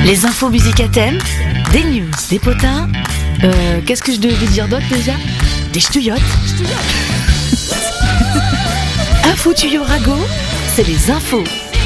Les infos musique à thème, des news, des potins. Qu'est-ce que je devais dire d'autre déjà? Des ch'touillottes. Info tuyau rago, c'est les infos.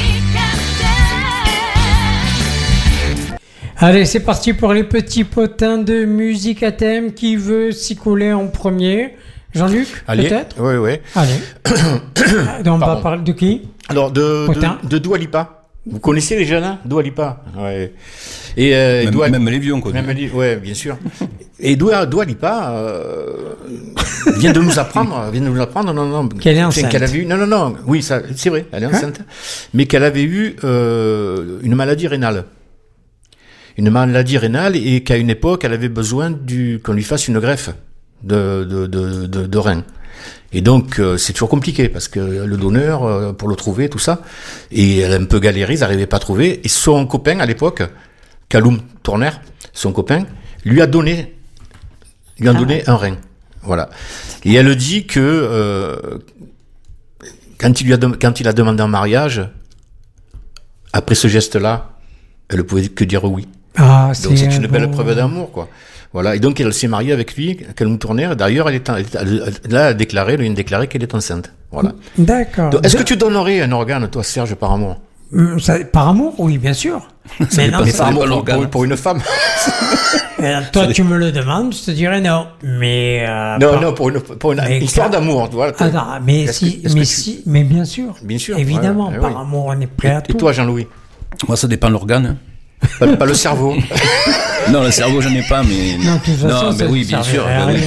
Allez, c'est parti pour les petits potins de musique à thème. Qui veut s'y coller en premier? Jean-Luc, allez, peut-être? Oui. Allez. On va parler de qui? Alors, de Dua Lipa. Vous connaissez les jeunes, hein? Dua Lipa. Ouais. Et même les vieux, on connaît. Ouais, bien sûr. Et Dua Lipa vient de nous apprendre, non, qu'elle est enceinte. Qu'elle avait eu, non, oui, ça, c'est vrai, elle est enceinte, mais qu'elle avait eu une maladie rénale. Et qu'à une époque, elle avait besoin qu'on lui fasse une greffe de rein. Et donc, c'est toujours compliqué, parce que le donneur, pour le trouver, tout ça, et elle a un peu galéré, ils n'arrivaient pas à trouver, et son copain, à l'époque, Callum Turner, son copain, lui a donné un rein. Voilà. Et elle dit que, quand il a demandé en mariage, après ce geste-là, elle ne pouvait que dire oui. Ah, donc c'est une belle preuve d'amour, quoi. Voilà. Et donc elle s'est mariée avec lui, Callum Turner. D'ailleurs, elle a déclaré qu'elle est enceinte. Voilà. D'accord. Donc, est-ce que tu donnerais un organe, toi, Serge, par amour? Par amour, oui, bien sûr. Mais non, par amour pour une femme. Toi, tu me le demandes, je te dirais non. Mais non, pour une histoire d'amour, tu vois. Attends, mais bien sûr. Bien sûr. Évidemment, par amour, on est prêt à tout. Et toi, Jean-Louis? Moi, ça dépend de l'organe. Pas le cerveau. Non, le cerveau, j'en ai pas, mais. Non, mais oui, bien sûr.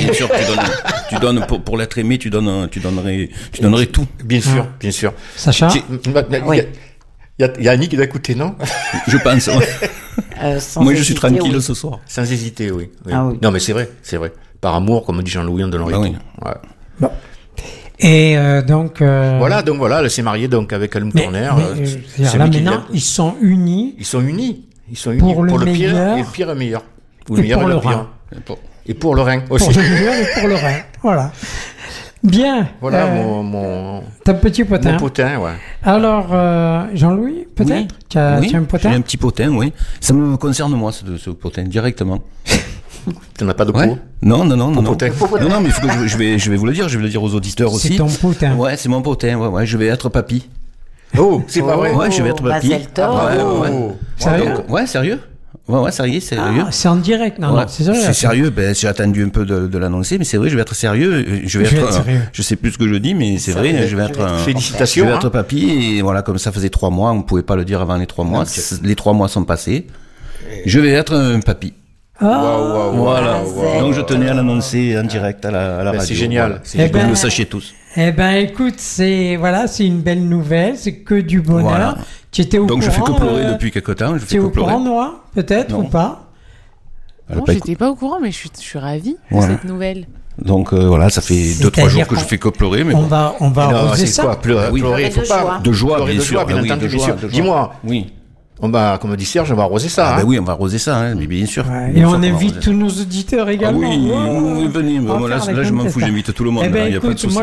Tu donnes pour l'être aimé, tu donnerais tout. Bien sûr. Sacha? Oui. Il y a Annie qui doit écouter, non? Je pense, ouais. Moi, je suis tranquille ce soir. Sans hésiter, oui. Ah, oui. Non, mais c'est vrai. Par amour, comme dit Jean-Louis, on donnerait tout. Oui. Ouais. Bon. Et donc. Voilà, elle s'est mariée donc avec Callum Turner. Là, maintenant, ils sont unis. Pour le pire et le pire et le meilleur. Ou le meilleur et le pire. Et pour le rein aussi. Pour le meilleur et pour le rein. Voilà. Bien. Voilà ta petit potin. Mon potin, ouais. Alors, Jean-Louis, peut-être? Oui. Tu as un potin? J'ai un petit potin, oui. Ça me concerne, moi, ce potin, directement. Tu n'en as pas de pot? Non. Potin. Non, mais il faut que je vais vous le dire. Je vais le dire aux auditeurs aussi. C'est ton potin. Ouais, c'est mon potin. Ouais, je vais être papy. Oh, c'est pas vrai. Ouais, je vais être papy. Sérieux? Ouais, sérieux. Ouais, sérieux. Ah, c'est en direct, non, c'est sérieux. C'est sérieux, j'ai attendu un peu de l'annoncer, mais c'est vrai, je vais être sérieux. Je vais être sérieux. Je sais plus ce que je dis, mais c'est vrai, je vais être félicitations. Je vais être papy, et voilà, comme ça faisait 3 mois, on pouvait pas le dire avant les 3 mois. Les 3 mois sont passés. Je vais être un papy. Voilà. Donc je tenais à l'annoncer en direct à la radio. C'est génial. Voilà. C'est que vous le sachiez tous. Eh ben, écoute, c'est une belle nouvelle, c'est que du bonheur. Voilà. Tu étais au courant. Donc je fais que pleurer depuis quelque temps. Tu es au courant, Noah, peut-être ou pas? Non, j'étais pas au courant, mais je suis ravie de cette nouvelle. Donc voilà, ça fait 2-3 jours que je fais que pleurer, mais on va arroser ça. Quoi, pleurer, faut pas. De joie, bien sûr. Dis-moi. Oui. Comme dit Serge, on va arroser ça. Oui, on va arroser ça, mais bien sûr. Et on invite tous nos auditeurs également. Oui, venez. Là, je m'en fous, j'invite tout le monde. Eh ben, écoute, moi,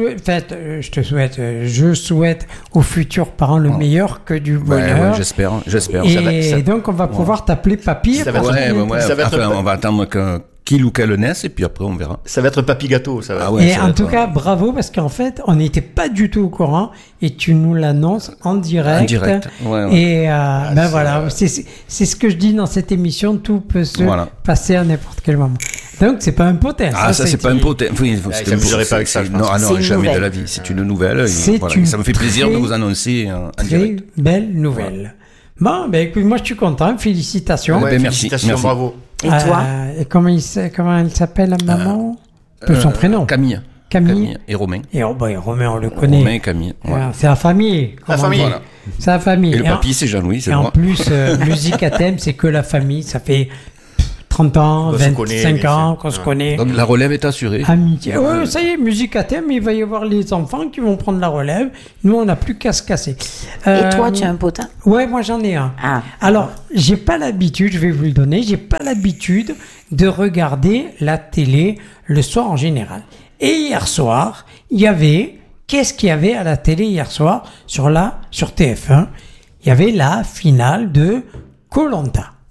je souhaite aux futurs parents le meilleur, que du bonheur. J'espère. Et donc, on va pouvoir t'appeler papy. On va attendre qu'il ou qu'elle naisse, et puis après on verra. Ça va être un papy gâteau, ça va. Et en tout cas, bravo, parce qu'en fait, on n'était pas du tout au courant, et tu nous l'annonces en direct. Et voilà, c'est ce que je dis dans cette émission, tout peut se passer à n'importe quel moment. Donc, c'est pas un potin. Ça c'est pas un potin. Oui, ça ne pas avec ça, je pense. Non, jamais de la vie. C'est une nouvelle. Ça me fait plaisir de vous annoncer en direct. Très belle nouvelle. Bon, écoute, moi je suis content, félicitations. Merci, bravo. Et toi? Et comment elle s'appelle, la maman? Son prénom? Camille et Romain. Et Romain, on le connaît. Romain et Camille. Voilà. C'est la famille. Voilà. C'est la famille. Et le papy, c'est Jean-Louis, c'est moi. Et en plus, musique à thème, c'est que la famille. Ça fait 30 ans, 25 ans qu'on se connaît. Donc la relève est assurée. Amitié. Ouais, ça y est, musique à thème, il va y avoir les enfants qui vont prendre la relève. Nous, on n'a plus qu'à se casser. Et toi, tu as un potin? Ouais, moi j'en ai un. Ah. Alors, j'ai pas l'habitude, je vais vous le donner, j'ai pas l'habitude de regarder la télé le soir en général. Et hier soir, qu'est-ce qu'il y avait à la télé hier soir sur TF1? Il y avait la finale de Koh-Lanta.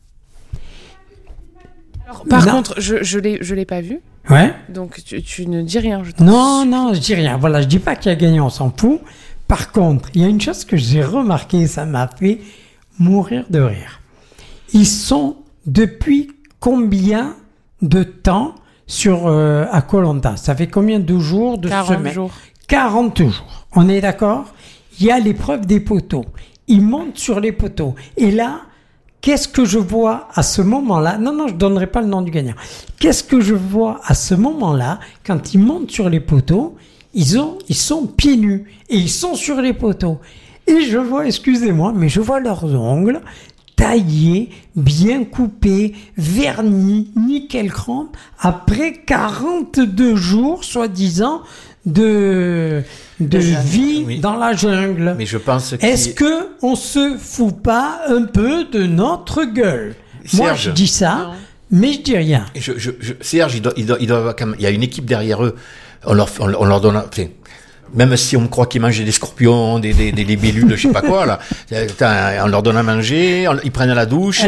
Alors, par contre, je l'ai pas vu. Ouais. Donc tu ne dis rien. Non, je dis rien. Voilà, je dis pas qu'il a gagné, on s'en fout. Par contre, il y a une chose que j'ai remarqué, ça m'a fait mourir de rire. Ils sont depuis combien de temps sur à Koh-Lanta? Ça fait combien de jours, de 40 semaines? jours. 40 jours. On est d'accord? Il y a l'épreuve des poteaux. Ils montent sur les poteaux. Et là, qu'est-ce que je vois à ce moment-là? Non, je donnerai pas le nom du gagnant. Qu'est-ce que je vois à ce moment-là quand ils montent sur les poteaux? Ils sont pieds nus et ils sont sur les poteaux. Et je vois, excusez-moi, mais je vois leurs ongles taillés, bien coupés, vernis, nickel chrome, après 42 jours, soi-disant, de vie dans la jungle. Mais je pense Est-ce que on se fout pas un peu de notre gueule? Serge, moi, je dis ça, mais je dis rien. Serge, il y a une équipe derrière eux. On leur donne, enfin, même si on croit qu'ils mangent des scorpions, des libellules, je sais pas quoi, là. On leur donne à manger, ils prennent la douche.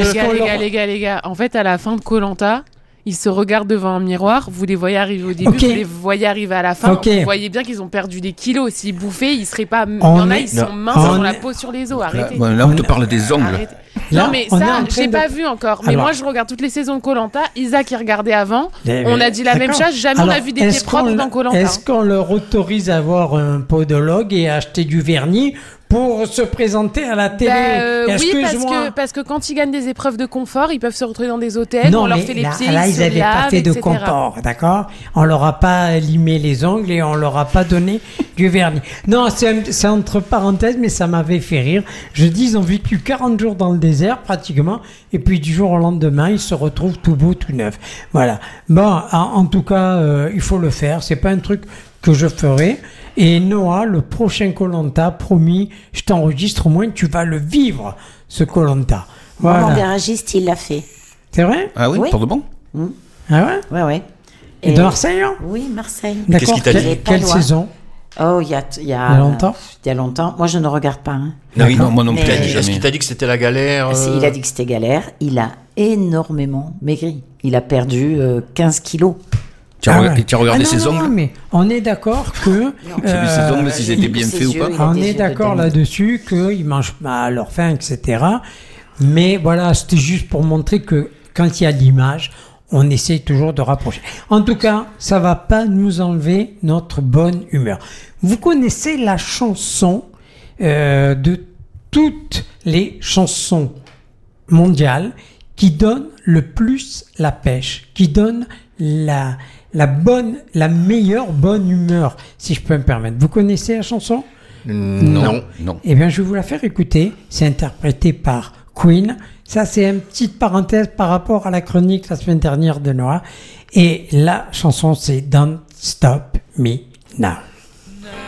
Les gars. En fait, à la fin de Koh-Lanta, ils se regardent devant un miroir, vous les voyez arriver au début, vous les voyez arriver à la fin, vous voyez bien qu'ils ont perdu des kilos. S'ils bouffaient, ils seraient pas... Il y en a, ils sont minces, ils ont la peau sur les os, arrêtez. Là, on te parle des ongles. Arrêtez. Non, mais ça, j'ai pas vu encore. Mais moi, je regarde toutes les saisons de Koh-Lanta. Isaac, il regardait avant. On a dit la même chose. Jamais on a vu des pieds propres dans Koh-Lanta. Est-ce qu'on leur autorise à avoir un podologue et à acheter du vernis pour se présenter à la télé? Oui, parce que quand ils gagnent des épreuves de confort, ils peuvent se retrouver dans des hôtels, on leur fait les pieds, là, ils n'avaient pas fait de etc. confort, d'accord? On leur a pas limé les ongles et on leur a pas donné du vernis. Non, c'est entre parenthèses, mais ça m'avait fait rire. Je dis, ils ont vécu 40 jours dans le désert, pratiquement, et puis du jour au lendemain, ils se retrouvent tout beau, tout neuf. Voilà. Bon, en tout cas, il faut le faire. C'est pas un truc que je ferai. Et Noah, le prochain Koh-Lanta, promis, je t'enregistre, au moins tu vas le vivre, ce Koh-Lanta. Voilà. Mon garagiste, il l'a fait. C'est vrai? Ah oui, pour de bon? Ah ouais? Ouais. Et de Marseille, hein? Oui, Marseille. D'accord. Qu'est-ce qu'il t'a dit? Quelle saison? Oh, il y a longtemps? Il y a longtemps. Moi, je ne regarde pas. Hein. Non, moi non plus. Est-ce qu'il t'a dit que c'était la galère? Il a dit que c'était galère. Il a énormément maigri. Il a perdu 15 kilos. Tu as regardé ses ongles? Non, mais on est d'accord que... Tu as vu ses ongles, s'ils étaient bien faits ou pas? On est d'accord là-dessus qu'ils mangent pas à leur faim, etc. Mais voilà, c'était juste pour montrer que quand il y a l'image, on essaie toujours de rapprocher. En tout cas, ça va pas nous enlever notre bonne humeur. Vous connaissez la chanson de toutes les chansons mondiales qui donne le plus la pêche, qui donne la meilleure bonne humeur, si je peux me permettre. Vous connaissez la chanson? Non. Eh bien, je vais vous la faire écouter. C'est interprété par Queen. Ça, c'est une petite parenthèse par rapport à la chronique la semaine dernière de Noah. Et la chanson, c'est Don't Stop Me Now.